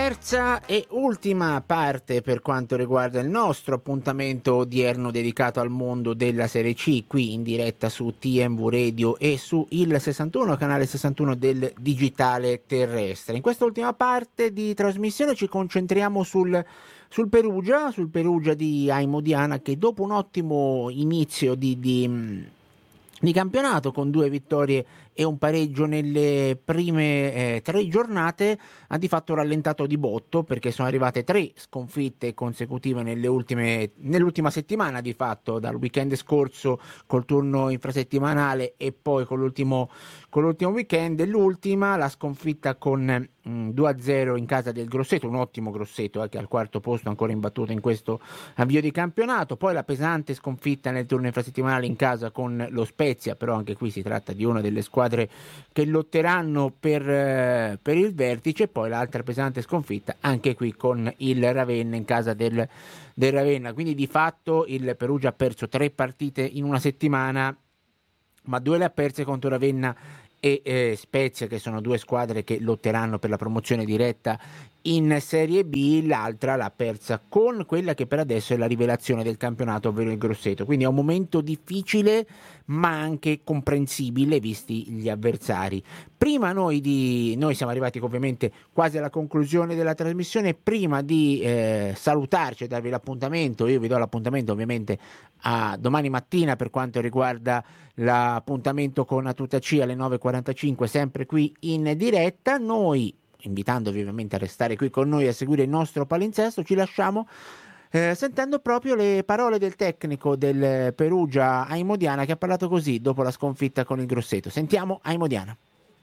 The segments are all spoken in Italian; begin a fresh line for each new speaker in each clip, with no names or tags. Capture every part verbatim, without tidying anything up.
Terza e ultima parte per quanto riguarda il nostro appuntamento odierno dedicato al mondo della Serie C, qui in diretta su T M V Radio e su il sessantuno, canale sessantuno del digitale terrestre. In questa ultima parte di trasmissione ci concentriamo sul, sul Perugia, sul Perugia di Aimo Diana, che dopo un ottimo inizio di, di, di campionato con due vittorie e un pareggio nelle prime eh, tre giornate ha di fatto rallentato di botto, perché sono arrivate tre sconfitte consecutive nelle ultime, nell'ultima settimana, di fatto dal weekend scorso col turno infrasettimanale e poi con l'ultimo, con l'ultimo weekend. L'ultima, la sconfitta con mh, due a zero in casa del Grosseto, un ottimo Grosseto eh, che è al quarto posto ancora imbattuto in questo avvio di campionato. Poi la pesante sconfitta nel turno infrasettimanale in casa con lo Spezia, però anche qui si tratta di una delle squadre che lotteranno per, eh, per il vertice. Poi l'altra pesante sconfitta anche qui con il Ravenna in casa del, del Ravenna. Quindi di fatto il Perugia ha perso tre partite in una settimana, ma due le ha perse contro Ravenna e eh, Spezia, che sono due squadre che lotteranno per la promozione diretta in Serie B. L'altra l'ha persa con quella che per adesso è la rivelazione del campionato, ovvero il Grosseto. Quindi è un momento difficile ma anche comprensibile visti gli avversari. Prima noi di noi siamo arrivati ovviamente quasi alla conclusione della trasmissione. Prima di eh, salutarci e darvi l'appuntamento, io vi do l'appuntamento ovviamente a domani mattina per quanto riguarda l'appuntamento con A Tutta C alle nove e quarantacinque, sempre qui in diretta. Noi, invitandovi ovviamente a restare qui con noi a seguire il nostro palinsesto, ci lasciamo eh, sentendo proprio le parole del tecnico del Perugia Aimo Diana, che ha parlato così dopo la sconfitta con il Grosseto. Sentiamo Aimo Diana.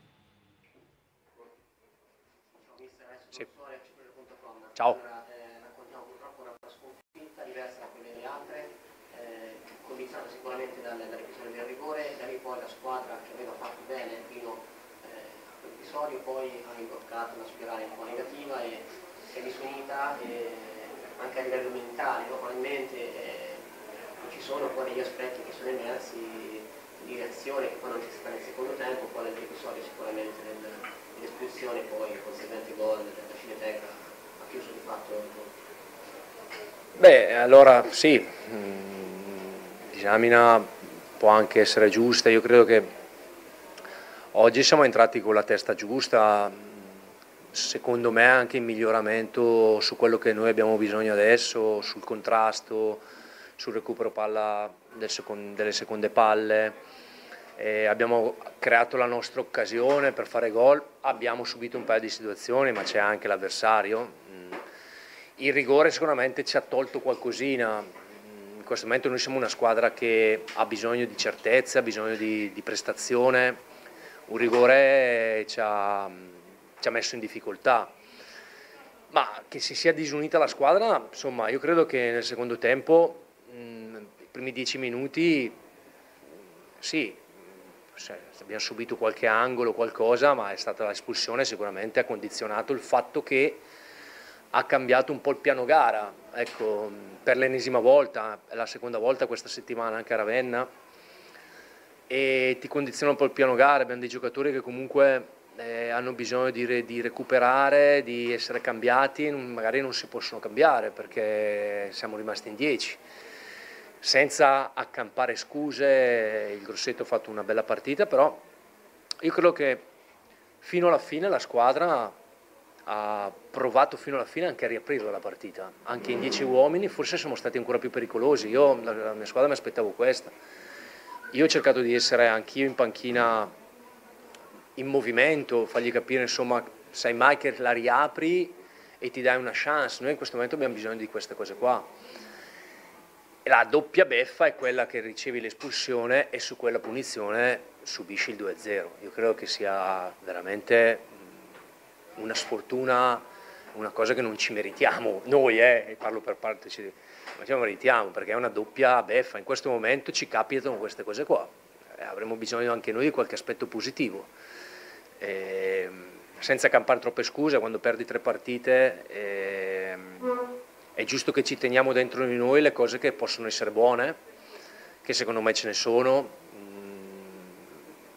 Sì. Ciao. Sicuramente dal, dall'episodio del rigore, da lì poi la squadra che aveva fatto bene fino eh, a quell'episodio poi ha imboccato una spirale un po' negativa e si è disunita eh, anche a livello mentale, no? Probabilmente eh, ci sono poi degli aspetti che sono emersi di reazione che poi non c'è stata nel secondo tempo, poi nell'episodio sicuramente del, dell'espulsione, poi il conseguente gol della Cineteca ha chiuso di fatto il gol. Beh, allora sì. Mm. Disamina può anche essere giusta, io credo che oggi siamo entrati con la testa giusta, secondo me anche in miglioramento su quello che noi abbiamo bisogno adesso, sul contrasto, sul recupero palla del second- delle seconde palle. E abbiamo creato la nostra occasione per fare gol, abbiamo subito un paio di situazioni, ma c'è anche l'avversario. Il rigore sicuramente ci ha tolto qualcosina. In questo momento noi siamo una squadra che ha bisogno di certezza, ha bisogno di, di prestazione. Un rigore ci ha, ci ha messo in difficoltà, ma che si sia disunita la squadra, insomma, io credo che nel secondo tempo, mh, i primi dieci minuti, sì, abbiamo subito qualche angolo, qualcosa, ma è stata l'espulsione sicuramente ha condizionato il fatto che ha cambiato un po' il piano gara, ecco, per l'ennesima volta, è la seconda volta questa settimana anche a Ravenna, e ti condiziona un po' il piano gara. Abbiamo dei giocatori che comunque eh, hanno bisogno di, re, di recuperare, di essere cambiati, magari non si possono cambiare perché siamo rimasti in dieci. Senza accampare scuse, il Grosseto ha fatto una bella partita, però io credo che fino alla fine la squadra ha provato fino alla fine anche a riaprire la partita, anche in dieci uomini forse siamo stati ancora più pericolosi. Io, la, la mia squadra mi aspettavo questa, io ho cercato di essere anch'io in panchina in movimento, fargli capire insomma, sai mai che la riapri e ti dai una chance. Noi in questo momento abbiamo bisogno di queste cose qua. E la doppia beffa è quella che ricevi l'espulsione e su quella punizione subisci il due a zero. Io credo che sia veramente una sfortuna, una cosa che non ci meritiamo noi, eh, parlo per parte, ci, non ci meritiamo perché è una doppia beffa. In questo momento ci capitano queste cose qua, eh, avremo bisogno anche noi di qualche aspetto positivo, eh, senza campare troppe scuse. Quando perdi tre partite eh, è giusto che ci teniamo dentro di noi le cose che possono essere buone, che secondo me ce ne sono,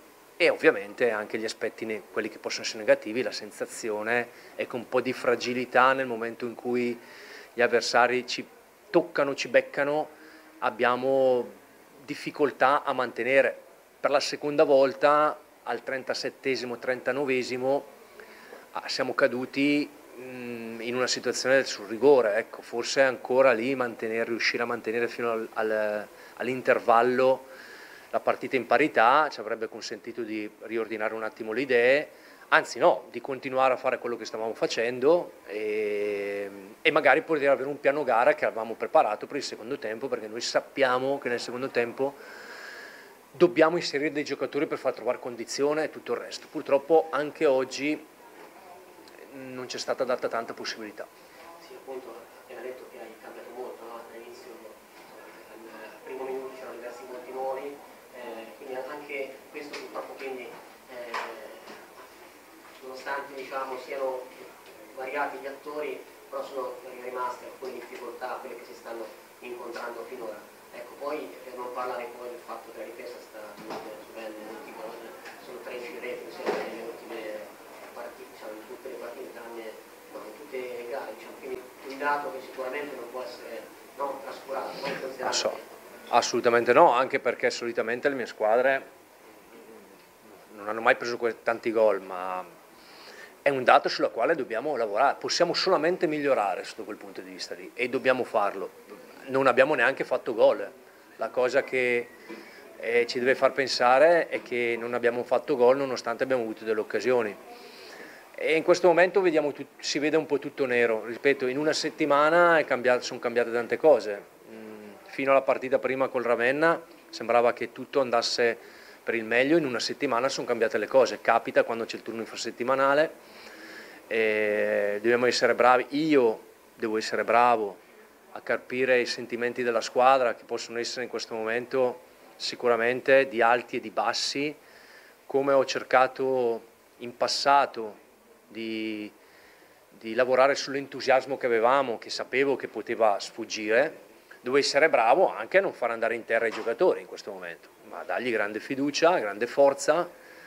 e ovviamente anche gli aspetti, ne- quelli che possono essere negativi, la sensazione è che un po' di fragilità nel momento in cui gli avversari ci toccano, ci beccano, abbiamo difficoltà a mantenere. Per la seconda volta, al trentasettesimo, trentanovesimo, siamo caduti mh, in una situazione sul rigore, ecco, forse ancora lì mantenere, riuscire a mantenere fino al, al, all'intervallo la partita in parità ci avrebbe consentito di riordinare un attimo le idee, anzi no, di continuare a fare quello che stavamo facendo e, e magari poter avere un piano gara che avevamo preparato per il secondo tempo, perché noi sappiamo che nel secondo tempo dobbiamo inserire dei giocatori per far trovare condizione e tutto il resto. Purtroppo anche oggi non c'è stata data tanta possibilità.
Sì, appunto, appena detto che hai cambiato molto, no? All'inizio, al primo minuto c'erano diversi volti nuovi, eh, quindi anche questo purtroppo, quindi, eh, nonostante diciamo siano variati gli attori, però sono rimaste alcune difficoltà, quelle che si stanno incontrando finora. Ecco, poi per non parlare poi del fatto che la difesa sta subendo sono tredici reti, nelle ultime partite, diciamo, in tutte le partite, tranne, no, in tutte le gare, diciamo, quindi un dato che sicuramente non può essere non trascurato, non considerato.
So, assolutamente no, anche perché solitamente le mie squadre non hanno mai preso tanti gol, ma è un dato sulla quale dobbiamo lavorare, possiamo solamente migliorare sotto quel punto di vista lì e dobbiamo farlo. Non abbiamo neanche fatto gol, la cosa che eh, ci deve far pensare è che non abbiamo fatto gol nonostante abbiamo avuto delle occasioni e in questo momento vediamo tut- si vede un po' tutto nero, ripeto, in una settimana è cambiato, sono cambiate tante cose, mm, fino alla partita prima col Ravenna sembrava che tutto andasse per il meglio, in una settimana sono cambiate le cose, capita quando c'è il turno infrasettimanale, e dobbiamo essere bravi, io devo essere bravo a carpire i sentimenti della squadra che possono essere in questo momento sicuramente di alti e di bassi, come ho cercato in passato di, di lavorare sull'entusiasmo che avevamo, che sapevo che poteva sfuggire. Devo essere bravo anche a non far andare in terra i giocatori in questo momento, ma dargli grande fiducia, grande forza,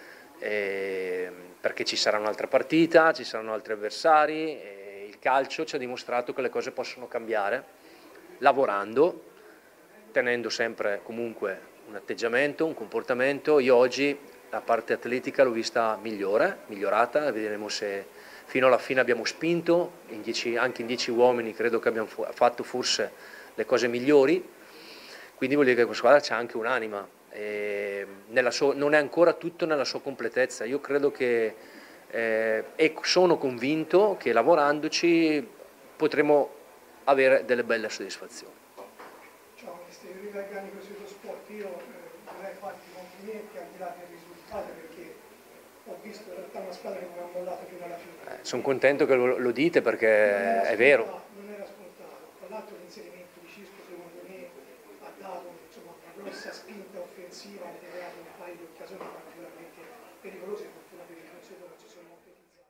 eh, perché ci sarà un'altra partita, ci saranno altri avversari, e il calcio ci ha dimostrato che le cose possono cambiare lavorando, tenendo sempre comunque un atteggiamento, un comportamento. Io oggi la parte atletica l'ho vista migliore, migliorata, vedremo se fino alla fine abbiamo spinto, in dieci, anche in dieci uomini credo che abbiamo fatto forse le cose migliori, quindi vuol dire che questa squadra c'è anche un'anima, e nella sua, non è ancora tutto nella sua completezza, io credo che eh, e sono convinto che lavorandoci potremo avere delle belle soddisfazioni.
Ciao, mister Enrico Organico sullo sport, io eh, vorrei farti complimenti al di là del risultato, perché ho visto in realtà una squadra che non ha mollato fino alla fine.
Eh, sono contento che lo, lo dite perché è vero.
Non era scontato, tra l'altro l'inserimento di Cisco secondo me ha dato insomma, una grossa spinta offensiva, ha creato un paio di occasioni particolarmente pericolose, fortuna per il Consiglio non ci sono concretizzate.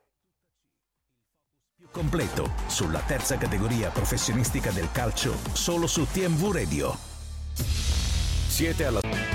Più completo sulla terza categoria professionistica del calcio solo su T M V Radio. Siete alla